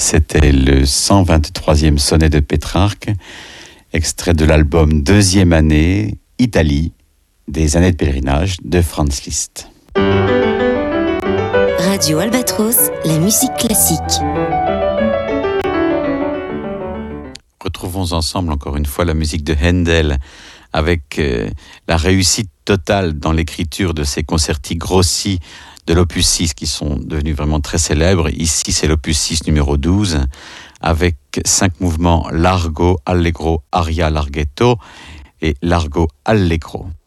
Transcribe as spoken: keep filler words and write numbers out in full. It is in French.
C'était le cent vingt-troisième sonnet de Pétrarque, extrait de l'album Deuxième année, Italie, des années de pèlerinage de Franz Liszt. Radio Albatros, la musique classique. Retrouvons ensemble encore une fois la musique de Handel avec euh, la réussite totale dans l'écriture de ces concerti grossi de l'opus six qui sont devenus vraiment très célèbres. Ici, c'est l'opus six numéro douze avec cinq mouvements Largo, Allegro, Aria, Larghetto et Largo, Allegro.